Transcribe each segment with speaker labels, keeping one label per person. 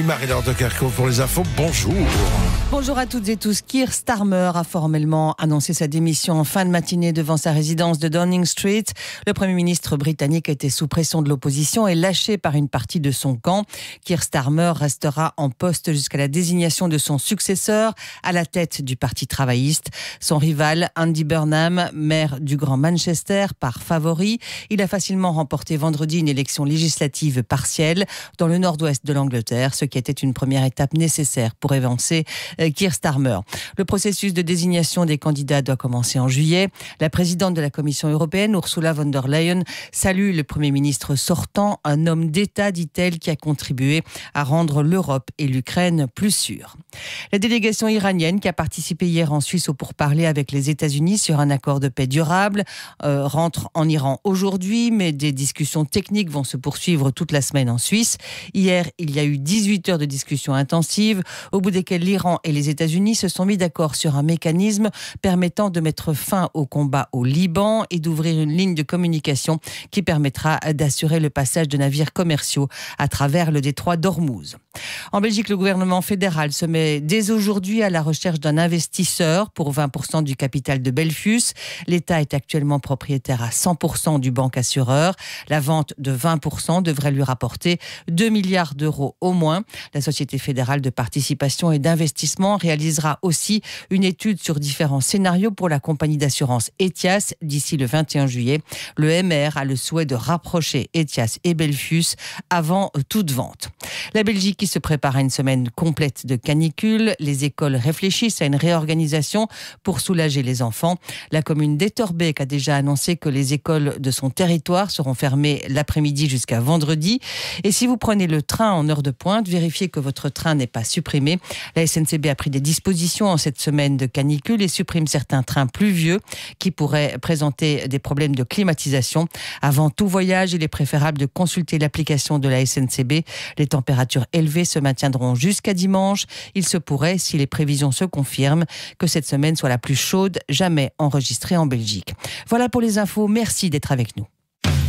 Speaker 1: Marie-Laure de Kerkhove pour les infos. Bonjour.
Speaker 2: Bonjour à toutes et tous. Keir Starmer a formellement annoncé sa démission en fin de matinée devant sa résidence de Downing Street. Le Premier ministre britannique était sous pression de l'opposition et lâché par une partie de son camp. Keir Starmer restera en poste jusqu'à la désignation de son successeur à la tête du Parti travailliste. Son rival, Andy Burnham, maire du Grand Manchester, par favori. Il a facilement remporté vendredi une élection législative partielle dans le nord-ouest de l'Angleterre, ce qui était une première étape nécessaire pour évincer Keir Starmer. Le processus de désignation des candidats doit commencer en juillet. La présidente de la Commission européenne, Ursula von der Leyen, salue le Premier ministre sortant, un homme d'État, dit-elle, qui a contribué à rendre l'Europe et l'Ukraine plus sûres. La délégation iranienne qui a participé hier en Suisse au pourparlers avec les États-Unis sur un accord de paix durable rentre en Iran aujourd'hui, mais des discussions techniques vont se poursuivre toute la semaine en Suisse. Hier, il y a eu 18 heures de discussions intensives, au bout desquelles l'Iran et les États-Unis se sont mis d'accord sur un mécanisme permettant de mettre fin au combat au Liban et d'ouvrir une ligne de communication qui permettra d'assurer le passage de navires commerciaux à travers le détroit d'Ormuz. En Belgique, le gouvernement fédéral se met dès aujourd'hui à la recherche d'un investisseur pour 20% du capital de Belfius. L'État est actuellement propriétaire à 100% du banque assureur. La vente de 20% devrait lui rapporter 2 milliards d'euros au moins. La Société fédérale de participation et d'investissement réalisera aussi une étude sur différents scénarios pour la compagnie d'assurance Ethias d'ici le 21 juillet. Le MR a le souhait de rapprocher Ethias et Belfius avant toute vente. La Belgique qui se prépare à une semaine complète de canicule. Les écoles réfléchissent à une réorganisation pour soulager les enfants. La commune d'Etterbeek a déjà annoncé que les écoles de son territoire seront fermées l'après-midi jusqu'à vendredi. Et si vous prenez le train en heure de pointe, vérifiez que votre train n'est pas supprimé. La SNCB a pris des dispositions en cette semaine de canicule et supprime certains trains plus vieux qui pourraient présenter des problèmes de climatisation. Avant tout voyage, il est préférable de consulter l'application de la SNCB. Les températures élevées se maintiendront jusqu'à dimanche. Il se pourrait, si les prévisions se confirment, que cette semaine soit la plus chaude jamais enregistrée en Belgique. Voilà pour les infos. Merci d'être avec nous.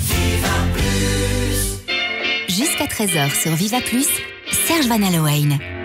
Speaker 3: Jusqu'à 13h sur Viva Plus, Serge Van Allowain.